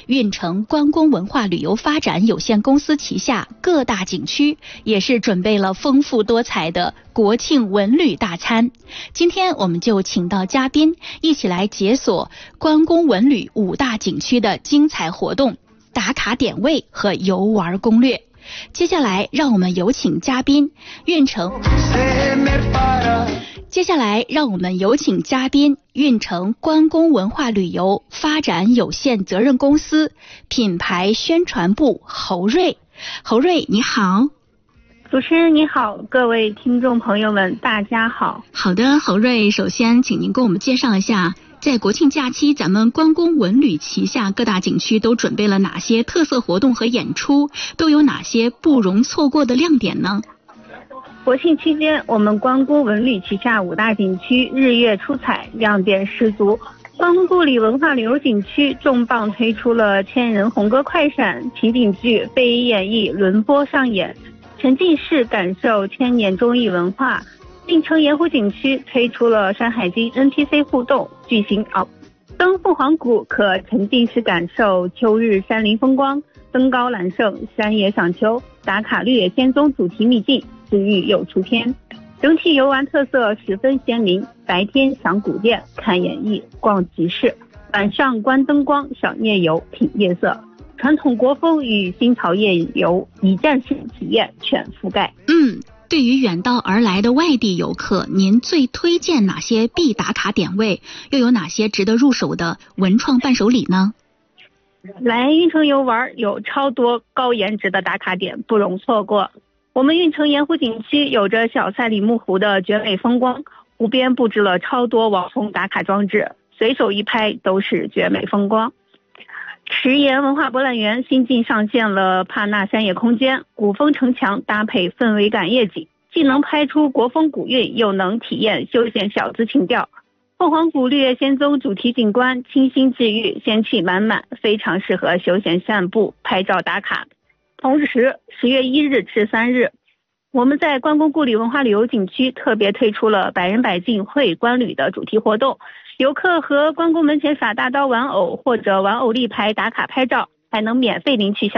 运城关公文化旅游发展有限公司旗下各大景区也是准备了丰富多彩的国庆文旅大餐。今天我们就请到嘉宾一起来解锁关公文旅5大景区的精彩活动、打卡点位和游玩攻略。接下来让我们有请嘉宾运城关公文化旅游发展有限责任公司品牌宣传部侯瑞。侯瑞你好。 主持人你好，各位听众朋友们大家好。 好的，侯瑞，首先请您给我们介绍一下，在国庆假期咱们关公文旅旗下各大景区都准备了哪些特色活动和演出，都有哪些不容错过的亮点呢？ 国庆期间，我们关公文旅旗下5大景区日月出彩，亮点十足。关公故里文化旅游景区重磅推出了千人红歌快闪、情景剧、非遗演绎轮播上演，沉浸式感受千年综艺文化。运城盐湖景区推出了山海经 NPC 互动巨型登凤凰谷，可沉浸式感受秋日山林风光，登高揽胜山野赏秋，打卡绿野仙踪主题秘境，治愈又出片。整体游玩特色十分鲜明，白天赏古店、看演艺、逛集市，晚上观灯光、赏夜游、品夜色，传统国风与新潮夜游一站式体验全覆盖。 对于远道而来的外地游客，您最推荐哪些必打卡点位？又有哪些值得入手的文创伴手礼呢？ 来运城游玩有超多高颜值的打卡点，不容错过。我们运城盐湖景区有着小赛里木湖的绝美风光，湖边布置了超多网红打卡装置，随手一拍都是绝美风光。池盐文化博览园新近上线了帕纳山野空间，古风城墙搭配氛围感夜景，既能拍出国风古韵，又能体验休闲小资情调。凤凰谷绿野仙踪主题景观清新治愈，仙气满满，非常适合休闲散步、拍照打卡。同时10月1日至3日，我们在关公故里文化旅游景区特别推出了百人百境会关旅的主题活动，游客和关公门前耍大刀玩偶或者玩偶立牌打卡拍照，还能免费领取